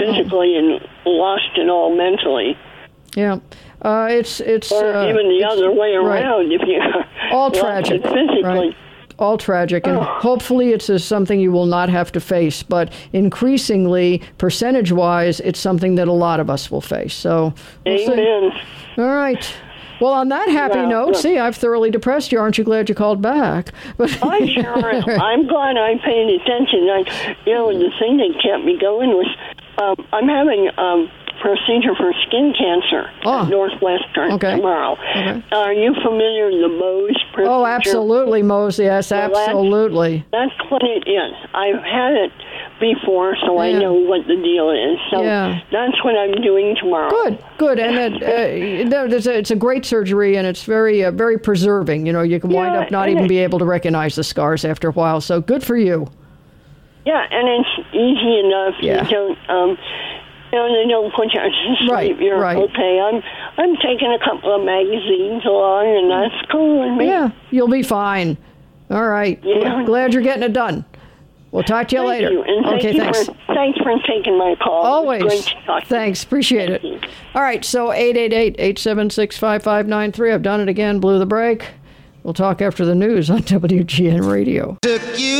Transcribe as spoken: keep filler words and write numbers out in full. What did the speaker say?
physically and lost it all mentally. Yeah. Uh, it's it's or uh, even the it's, other way right. around if you all lost tragic it physically. Right. All tragic, and oh. hopefully it's uh, something you will not have to face. But increasingly, percentage-wise, it's something that a lot of us will face. So, we'll Amen. See. All right. Well, on that happy well, note, look, see, I've thoroughly depressed you. Aren't you glad you called back? But I sure am. I'm glad I paid attention. I, you know, the thing that kept me going was um, I'm having um, procedure for skin cancer oh. at Northwestern okay. tomorrow. Okay. Are you familiar with the Mohs procedure? Oh, absolutely, Mohs. Yes, well, absolutely. That's, that's what it is. I've had it before, so yeah. I know what the deal is. So yeah. that's what I'm doing tomorrow. Good, good. And it, uh, there's a, it's a great surgery, and it's very, uh, very preserving. You know, you can wind yeah, up not even it, be able to recognize the scars after a while. So good for you. Yeah, and it's easy enough. Yeah. You don't, um, you know, they don't put you to sleep. Right, You're right. okay. I'm, I'm taking a couple of magazines along, and that's cool with me. Yeah, you'll be fine. All right. Yeah. Glad you're getting it done. We'll talk to you thank later. You. And okay, thank you thanks. For, thanks for taking my call. Always. It was great to talk Thanks. Appreciate thank it. You. All right, so eight eight eight, eight seven six, five five nine three. I've done it again. Blew the break. We'll talk after the news on W G N Radio. Took you